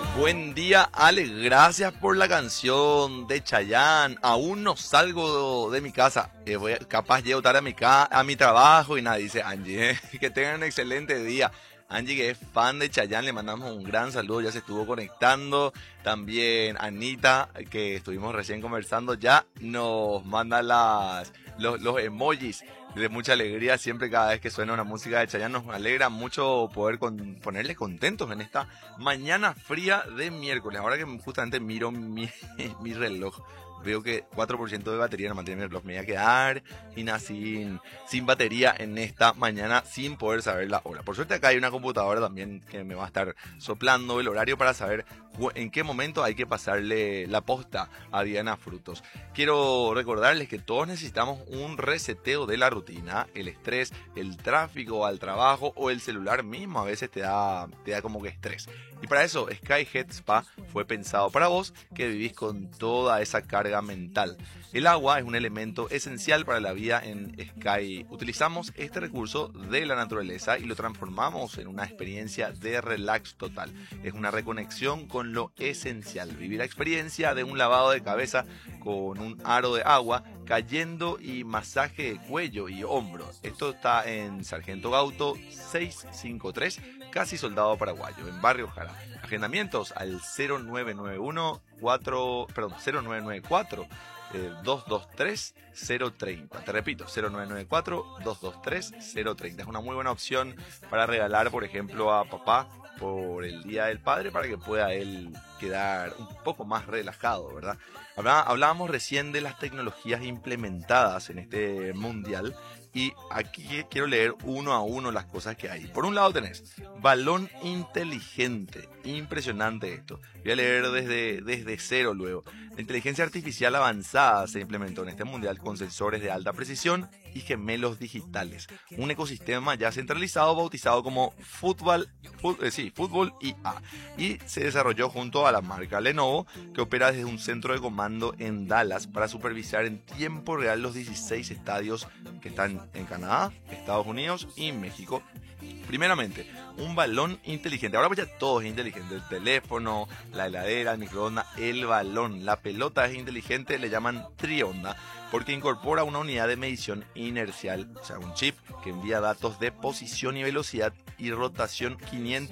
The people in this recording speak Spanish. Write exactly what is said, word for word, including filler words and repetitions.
Buen día, Ale. Gracias por la canción de Chayanne. Aún no salgo de mi casa. Eh, voy a- capaz llego tarde a mi, ca- a mi trabajo y nada, dice Angie. Que tengan un excelente día. Angie, que es fan de Chayanne, le mandamos un gran saludo. Ya se estuvo conectando. También Anita, que estuvimos recién conversando, ya nos manda las, los, los emojis de mucha alegría siempre cada vez que suena una música de Chayanne. Nos alegra mucho poder con- ponerles contentos en esta mañana fría de miércoles. Ahora que justamente miro mi, mi reloj, veo que cuatro por ciento de batería no mantiene mi reloj. Me voy a quedar y nada, sin, sin batería en esta mañana, sin poder saber la hora. Por suerte acá hay una computadora también que me va a estar soplando el horario para saber ju- en qué momento hay que pasarle la posta a Diana Frutos. Quiero recordarles que todos necesitamos un reseteo de la rutina. El estrés, el tráfico al trabajo o el celular mismo a veces te da, te da como que estrés. Y para eso Sky Head Spa fue pensado para vos que vivís con toda esa carga mental. El agua es un elemento esencial para la vida en Sky. Utilizamos este recurso de la naturaleza y lo transformamos en una experiencia de relax total. Es una reconexión con lo esencial. Vivir la experiencia de un lavado de cabeza con un aro de agua cayendo y masaje de cuello y hombro. Esto está en Sargento Gauto seiscientos cincuenta y tres, casi Soldado Paraguayo, en Barrio Jara. Agendamientos al cero nueve nueve uno cuatro, perdón, cero nueve nueve cuatro eh, dos dos tres cero tres cero. Te repito, cero nueve nueve cuatro dos dos tres cero tres cero. Es una muy buena opción para regalar, por ejemplo, a papá por el Día del Padre, para que pueda él quedar un poco más relajado, ¿verdad? Habla- Hablábamos recién de las tecnologías implementadas en este mundial y aquí quiero leer uno a uno las cosas que hay. Por un lado tenés balón inteligente, impresionante esto. Voy a leer desde, desde cero luego. La inteligencia artificial avanzada se implementó en este mundial con sensores de alta precisión y gemelos digitales. Un ecosistema ya centralizado bautizado como Fútbol, Fut- eh, sí, Fútbol I A, y se desarrolló junto a la marca Lenovo, que opera desde un centro de comando en Dallas para supervisar en tiempo real los dieciséis estadios que están en Canadá, Estados Unidos y México. Primeramente, un balón inteligente. Ahora pues ya todo es inteligente. El teléfono, la heladera, el microondas, el balón. La pelota es inteligente, le llaman trionda, porque incorpora una unidad de medición inercial, o sea, un chip que envía datos de posición y velocidad y rotación quinientos